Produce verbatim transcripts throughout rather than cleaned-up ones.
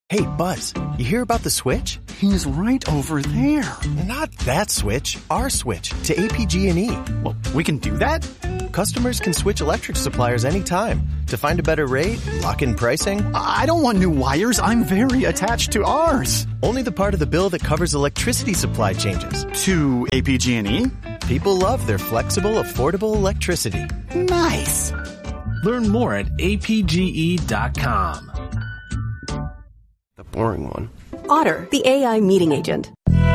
Hey, Buzz, you hear about the switch? He's right over there. Not that switch, our switch to A P G and E. Well, we can do that? Customers can switch electric suppliers anytime to find a better rate, lock in pricing. I don't want new wires. I'm very attached to ours. Only the part of the bill that covers electricity supply changes. To A P G and E? People love their flexible, affordable electricity. Nice. Learn more at A P G E dot com. The boring one. Otter, the A I meeting agent.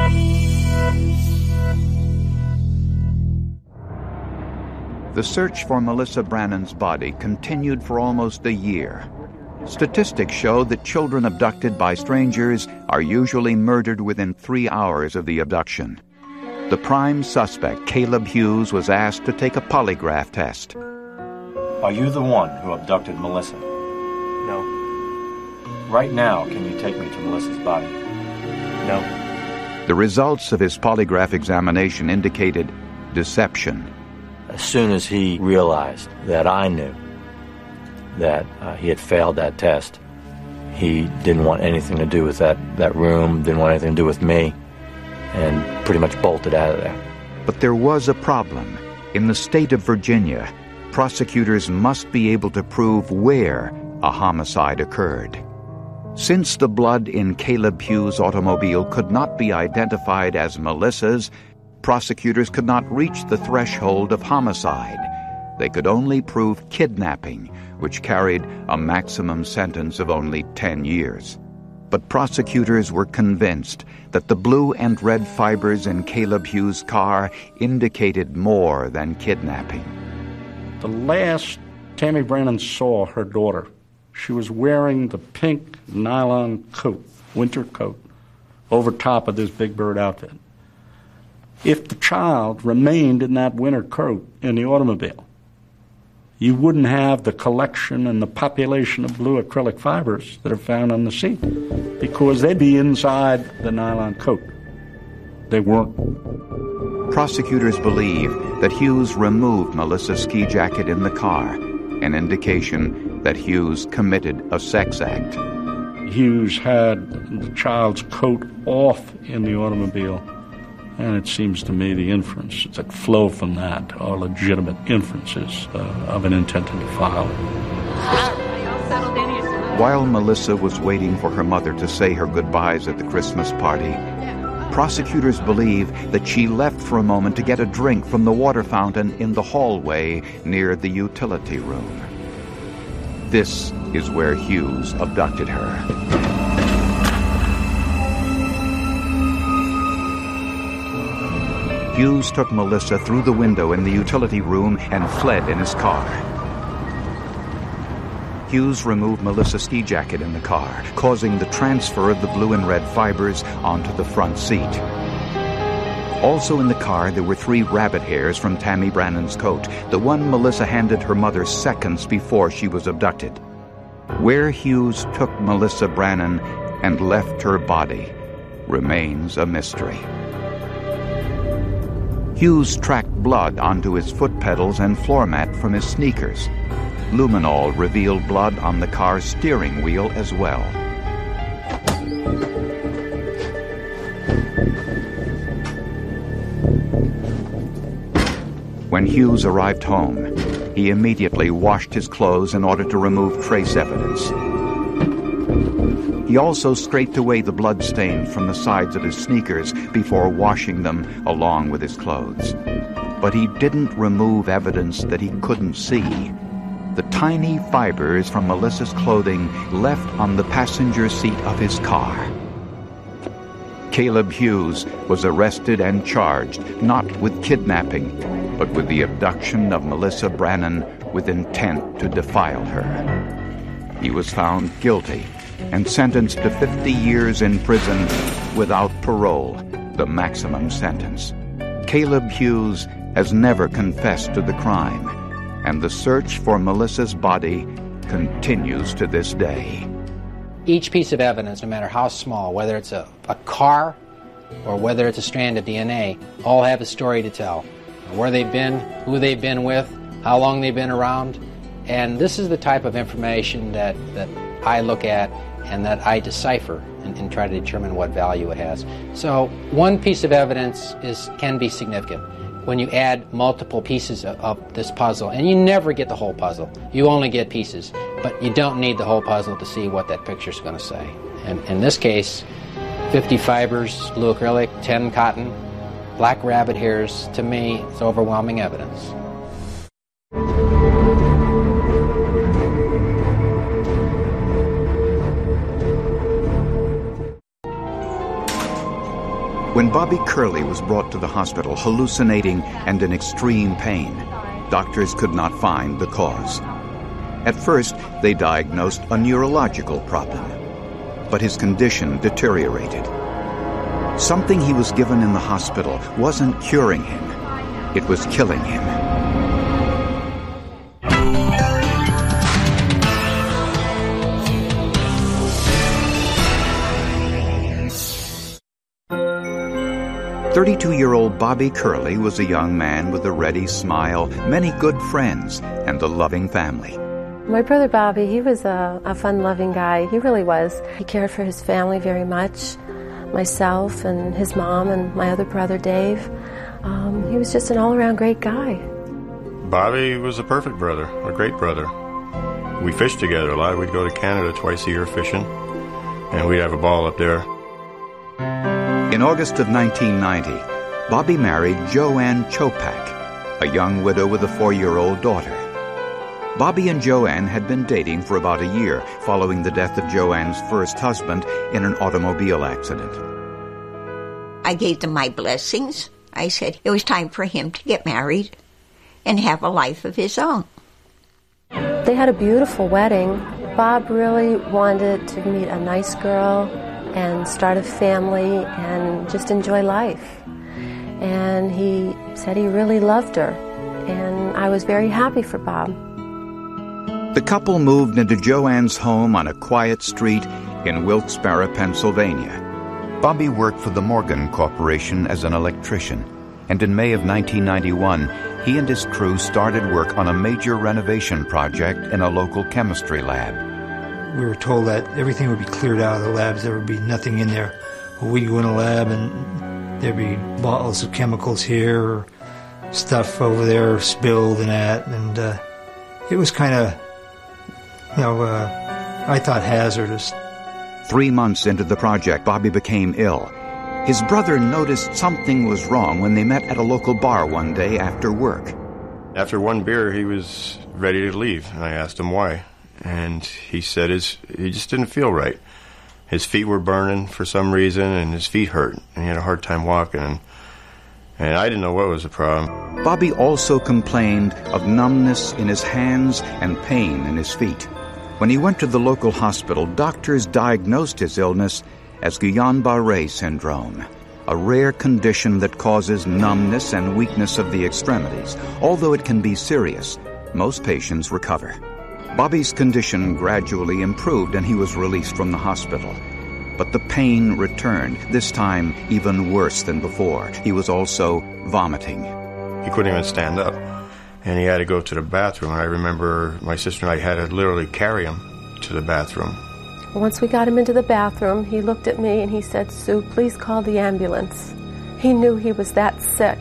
The search for Melissa Brannan's body continued for almost a year. Statistics show that children abducted by strangers are usually murdered within three hours of the abduction. The prime suspect, Caleb Hughes, was asked to take a polygraph test. Are you the one who abducted Melissa? No. Right now, can you take me to Melissa's body? No. The results of his polygraph examination indicated deception. As soon as he realized that I knew that uh, he had failed that test, he didn't want anything to do with that, that room, didn't want anything to do with me, and pretty much bolted out of there. But there was a problem. In the state of Virginia, prosecutors must be able to prove where a homicide occurred. Since the blood in Caleb Hughes' automobile could not be identified as Melissa's, prosecutors could not reach the threshold of homicide. They could only prove kidnapping, which carried a maximum sentence of only ten years. But prosecutors were convinced that the blue and red fibers in Caleb Hughes' car indicated more than kidnapping. The last Tammy Brannan saw her daughter, she was wearing the pink nylon coat, winter coat, over top of this Big Bird outfit. If the child remained in that winter coat in the automobile, you wouldn't have the collection and the population of blue acrylic fibers that are found on the seat, because they'd be inside the nylon coat. They weren't. Prosecutors believe that Hughes removed Melissa's ski jacket in the car, an indication that Hughes committed a sex act. Hughes had the child's coat off in the automobile, and it seems to me the inferences that flow from that are legitimate inferences uh, of an intent to defile. While Melissa was waiting for her mother to say her goodbyes at the Christmas party, prosecutors believe that she left for a moment to get a drink from the water fountain in the hallway near the utility room. This is where Hughes abducted her. Hughes took Melissa through the window in the utility room and fled in his car. Hughes removed Melissa's ski jacket in the car, causing the transfer of the blue and red fibers onto the front seat. Also in the car, there were three rabbit hairs from Tammy Brannan's coat, the one Melissa handed her mother seconds before she was abducted. Where Hughes took Melissa Brannan and left her body remains a mystery. Hughes tracked blood onto his foot pedals and floor mat from his sneakers. Luminol revealed blood on the car's steering wheel as well. When Hughes arrived home, he immediately washed his clothes in order to remove trace evidence. He also scraped away the blood stain from the sides of his sneakers before washing them along with his clothes. But he didn't remove evidence that he couldn't see. The tiny fibers from Melissa's clothing left on the passenger seat of his car. Caleb Hughes was arrested and charged, not with kidnapping, but with the abduction of Melissa Brannan with intent to defile her. He was found guilty and sentenced to fifty years in prison without parole, the maximum sentence. Caleb Hughes has never confessed to the crime, and the search for Melissa's body continues to this day. Each piece of evidence, no matter how small, whether it's a, a car or whether it's a strand of D N A, all have a story to tell. Where they've been, who they've been with, how long they've been around. And this is the type of information that, that I look at and that I decipher and, and try to determine what value it has. So one piece of evidence is can be significant when you add multiple pieces of, of this puzzle, and you never get the whole puzzle. You only get pieces, but you don't need the whole puzzle to see what that picture's going to say. And in this case, fifty fibers, blue acrylic, ten cotton, black rabbit hairs, to me, it's overwhelming evidence. When Bobby Curley was brought to the hospital hallucinating and in extreme pain, doctors could not find the cause. At first, they diagnosed a neurological problem, but his condition deteriorated. Something he was given in the hospital wasn't curing him, it was killing him. thirty-two-year-old Bobby Curley was a young man with a ready smile, many good friends, and a loving family. My brother Bobby, he was a, a fun-loving guy. He really was. He cared for his family very much, myself and his mom and my other brother Dave. Um, he was just an all-around great guy. Bobby was a perfect brother, a great brother. We fished together a lot. We'd go to Canada twice a year fishing, and we'd have a ball up there. In August of nineteen ninety, Bobby married Joanne Chopak, a young widow with a four-year-old daughter. Bobby and Joanne had been dating for about a year following the death of Joanne's first husband in an automobile accident. I gave them my blessings. I said it was time for him to get married and have a life of his own. They had a beautiful wedding. Bob really wanted to meet a nice girl and start a family and just enjoy life. And he said he really loved her, and I was very happy for Bob. The couple moved into Joanne's home on a quiet street in Wilkes-Barre, Pennsylvania. Bobby worked for the Morgan Corporation as an electrician, and in May of nineteen ninety-one, he and his crew started work on a major renovation project in a local chemistry lab. We were told that everything would be cleared out of the labs. There would be nothing in there. We'd go in a lab and there'd be bottles of chemicals here, or stuff over there spilled and that. And uh, it was kind of, you know, uh, I thought hazardous. Three months into the project, Bobby became ill. His brother noticed something was wrong when they met at a local bar one day after work. After one beer, he was ready to leave, and I asked him why. And he said his, he just didn't feel right. His feet were burning for some reason, and his feet hurt, and he had a hard time walking, and, and I didn't know what was the problem. Bobby also complained of numbness in his hands and pain in his feet. When he went to the local hospital, doctors diagnosed his illness as Guillain-Barré syndrome, a rare condition that causes numbness and weakness of the extremities. Although it can be serious, most patients recover. Bobby's condition gradually improved and he was released from the hospital. But the pain returned, this time even worse than before. He was also vomiting. He couldn't even stand up, and he had to go to the bathroom. I remember my sister and I had to literally carry him to the bathroom. Once we got him into the bathroom, he looked at me and he said, "Sue, please call the ambulance." He knew he was that sick.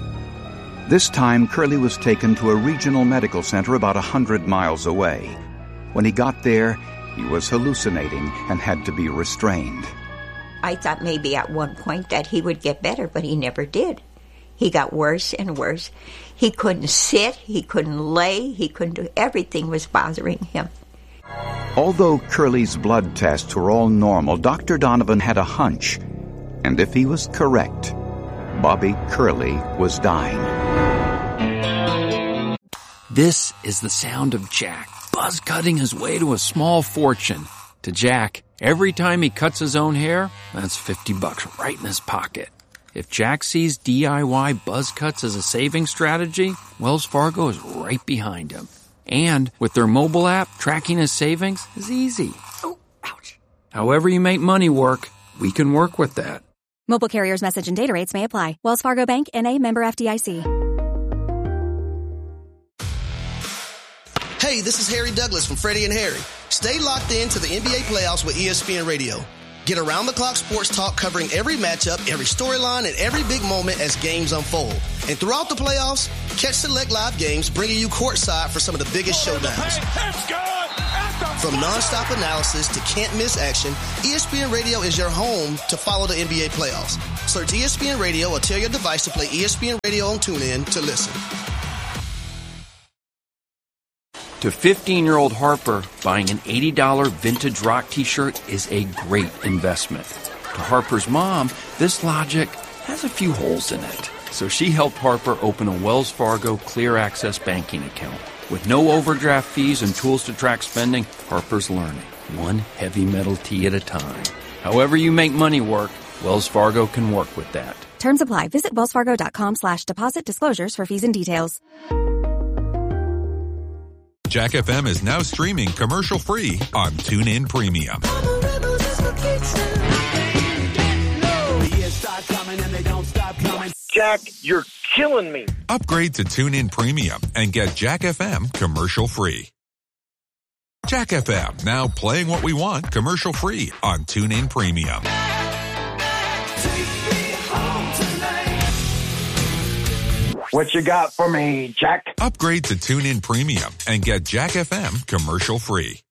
This time, Curley was taken to a regional medical center about a hundred miles away. When he got there, he was hallucinating and had to be restrained. I thought maybe at one point that he would get better, but he never did. He got worse and worse. He couldn't sit, he couldn't lay, he couldn't do, everything was bothering him. Although Curley's blood tests were all normal, Doctor Donovan had a hunch. And if he was correct, Bobby Curley was dying. This is the sound of Jack, buzz cutting his way to a small fortune. To Jack, every time he cuts his own hair, that's fifty bucks right in his pocket. If Jack sees D I Y buzz cuts as a saving strategy, Wells Fargo is right behind him. And with their mobile app, tracking his savings is easy. Oh, ouch. However you make money work, we can work with that. Mobile carriers' message and data rates may apply. Wells Fargo Bank, N A, member F D I C. Hey, this is Harry Douglas from Freddie and Harry. Stay locked in to the N B A playoffs with E S P N Radio. Get around-the-clock sports talk covering every matchup, every storyline, and every big moment as games unfold. And throughout the playoffs, catch select live games bringing you courtside for some of the biggest showdowns. From nonstop analysis to can't-miss action, E S P N Radio is your home to follow the N B A playoffs. Search E S P N Radio or tell your device to play E S P N Radio on TuneIn to listen. To fifteen-year-old Harper, buying an eighty dollars vintage rock t-shirt is a great investment. To Harper's mom, this logic has a few holes in it. So she helped Harper open a Wells Fargo Clear Access banking account. With no overdraft fees and tools to track spending, Harper's learning, one heavy metal tee at a time. However you make money work, Wells Fargo can work with that. Terms apply. Visit wellsfargo.com slash deposit disclosures for fees and details. Jack F M is now streaming commercial-free on TuneIn Premium. Jack, you're killing me. Upgrade to TuneIn Premium and get Jack F M commercial-free. Jack F M, now playing what we want commercial-free on TuneIn Premium. What you got for me, Jack? Upgrade to TuneIn Premium and get Jack F M commercial-free.